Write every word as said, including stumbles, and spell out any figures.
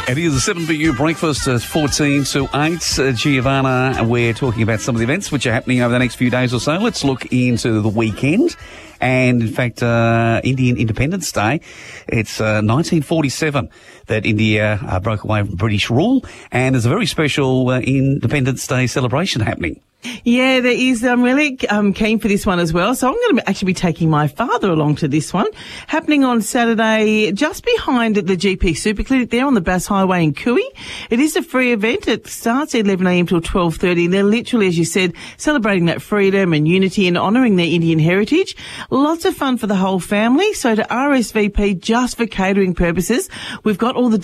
It is seven B U breakfast at fourteen to eight. Uh, Giovanna, we're talking about some of the events which are happening over the next few days or so. Let's look into the weekend. And, in fact, uh, Indian Independence Day, it's uh, nineteen forty-seven that India uh, broke away from British rule. And there's a very special uh, Independence Day celebration happening. Yeah, there is. I'm really um, keen for this one as well. So I'm going to actually be taking my father along to this one. Happening on Saturday, just behind the G P Super Clinic there on the Bass Highway in Cooey. It is a free event. It starts at eleven a m till twelve thirty. They're literally, as you said, celebrating that freedom and unity and honouring their Indian heritage. Lots of fun for the whole family. So to R S V P, just for catering purposes, we've got all the